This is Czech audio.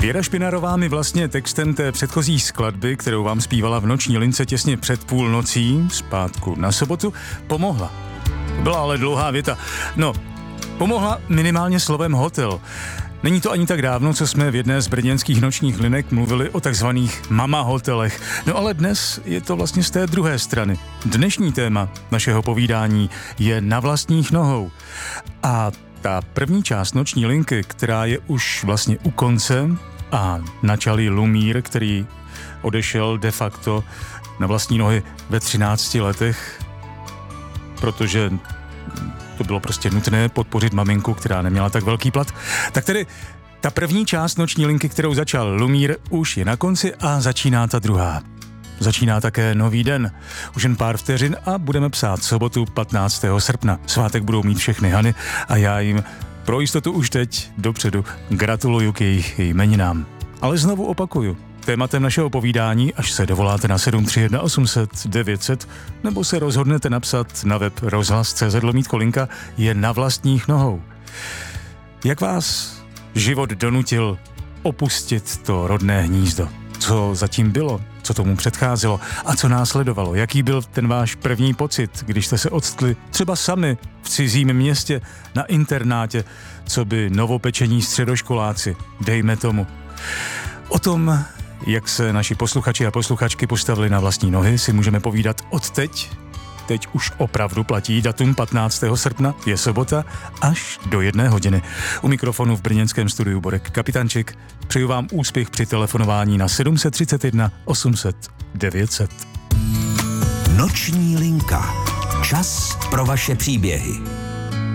Věra Špinarová mi vlastně textem té předchozí skladby, kterou vám zpívala v noční lince těsně před půlnocí, zpátku na sobotu, pomohla. Byla ale dlouhá věta. No, pomohla minimálně slovem hotel. Není to ani tak dávno, co jsme v jedné z brněnských nočních linek mluvili o takzvaných mama hotelech. No ale dnes je to vlastně z té druhé strany. Dnešní téma našeho povídání je Na vlastních nohou. A ta první část noční linky, která je už vlastně u konce, a načal ji Lumír, který odešel de facto na vlastní nohy ve 13 letech, protože to bylo prostě nutné podpořit maminku, která neměla tak velký plat. Tak tedy ta první část noční linky, kterou začal Lumír, už je na konci a začíná ta druhá. Začíná také nový den. Už jen pár vteřin a budeme psát sobotu 15. srpna. Svátek budou mít všechny Hany a já jim pro jistotu už teď dopředu gratuluju k jejich jmeninám. Ale znovu opakuju, tématem našeho povídání, až se dovoláte na 731 800 900 nebo se rozhodnete napsat na web rozhlas.cz/Kolinka, je Na vlastních nohou. Jak vás život donutil opustit to rodné hnízdo? Co zatím bylo? Co tomu předcházelo? A co následovalo? Jaký byl ten váš první pocit, když jste se odstli třeba sami v cizím městě na internátě, co by novopečení středoškoláci, dejme tomu. O tom, jak se naši posluchači a posluchačky postavili na vlastní nohy, si můžeme povídat od teď. Teď už opravdu platí datum 15. srpna, je sobota, až do 1 hodiny. U mikrofonu v brněnském studiu Borek Kapitančik. Přeju vám úspěch při telefonování na 731 800 900. Noční linka. Čas pro vaše příběhy.